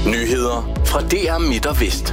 Nyheder fra DR Midt og Vest.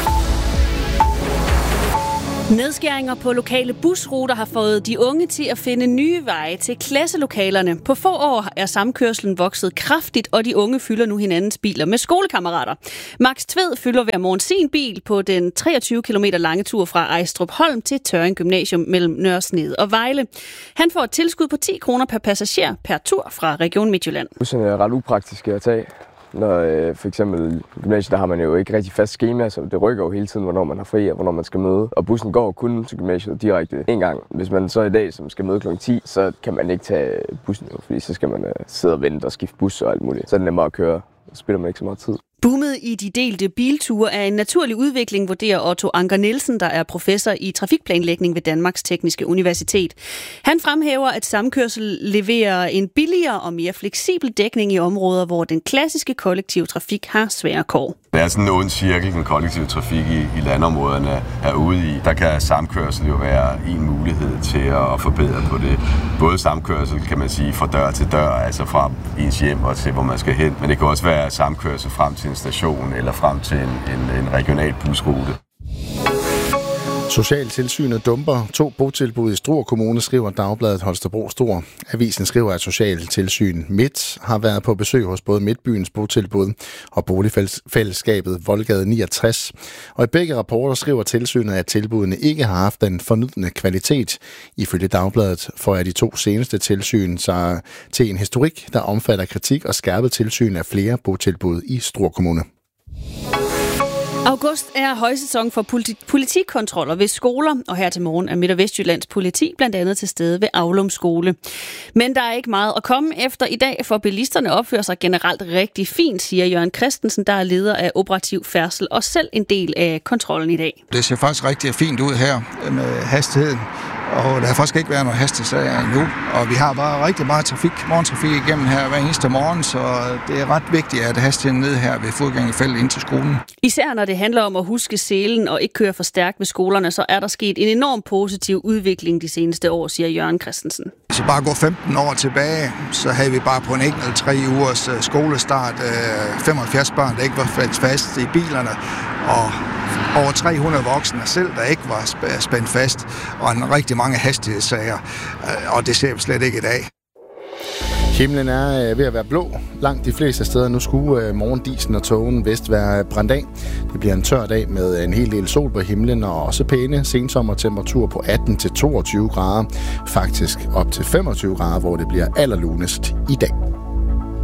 Nedskæringer på lokale busruter har fået de unge til at finde nye veje til klasselokalerne. På få år er samkørslen vokset kraftigt, og de unge fylder nu hinandens biler med skolekammerater. Max Tved fylder hver morgen sin bil på den 23 km lange tur fra Ejstrup Holm til Tørring Gymnasium mellem Nørresnede og Vejle. Han får et tilskud på 10 kroner per passager per tur fra Region Midtjylland. Busserne er ret upraktiske at tage. Når for eksempel i gymnasiet, der har man jo ikke rigtig fast schema, så det rykker jo hele tiden, hvornår man har fri og hvornår man skal møde. Og bussen går kun til gymnasiet direkte en gang. Hvis man så i dag, som skal møde kl. 10, så kan man ikke tage bussen, fordi så skal man sidde og vente og skifte bus og alt muligt. Så er det nemmere at køre, så spiller man ikke så meget tid. Boomet i de delte bilture er en naturlig udvikling, vurderer Otto Anker Nielsen, der er professor i trafikplanlægning ved Danmarks Tekniske Universitet. Han fremhæver, at samkørsel leverer en billigere og mere fleksibel dækning i områder, hvor den klassiske kollektive trafik har svære kår. Det er sådan en ond cirkel, den kollektive trafik i landområderne er ude i. Der kan samkørsel jo være en mulighed til at forbedre på det. Både samkørsel, kan man sige, fra dør til dør, altså fra ens hjem og til, hvor man skal hen. Men det kan også være samkørsel frem til en station eller frem til en regional busrute. Socialtilsynet dumper 2 botilbud i Struer Kommune, skriver Dagbladet Holstebro Struer. Avisen skriver, at Socialtilsyn Midt har været på besøg hos både Midtbyens botilbud og boligfællesskabet Voldgade 69. Og i begge rapporter skriver tilsynet, at tilbudene ikke har haft den fornødne kvalitet. Ifølge Dagbladet får de 2 seneste tilsyn sig til en historik, der omfatter kritik og skærpet tilsyn af flere botilbud i Struer Kommune. August er højsæson for politikontroller ved skoler, og her til morgen er Midt- og Vestjyllands politi blandt andet til stede ved Aulum Skole. Men der er ikke meget at komme efter i dag, for bilisterne opfører sig generelt rigtig fint, siger Jørgen Christensen, der er leder af operativ færdsel og selv en del af kontrollen i dag. Det ser faktisk rigtig fint ud her med hastigheden, og der har faktisk ikke været nogen hastighedssager endnu. Og vi har bare rigtig meget morgentrafik igennem her hver eneste morgen, så det er ret vigtigt at hastigheden ned her ved fodgængerfeltet ind til skolen. Især når det handler om at huske selen og ikke køre for stærkt ved skolerne, så er der sket en enorm positiv udvikling de seneste år, siger Jørgen Christensen. Hvis vi bare går 15 år tilbage, så havde vi bare på en enkelt 3 ugers skolestart 75 børn, der ikke var fast i bilerne, og over 300 voksne selv, der ikke var spændt fast, og en rigtig mange hastighedssager, og det ser vi slet ikke i dag. Himlen er ved at være blå. Langt de fleste steder nu skulle morgendisen og togen vest være brændt af. Det bliver en tør dag med en hel del sol på himlen og også pæne sensommertemperaturer på 18-22 grader. Faktisk op til 25 grader, hvor det bliver allerlunest i dag.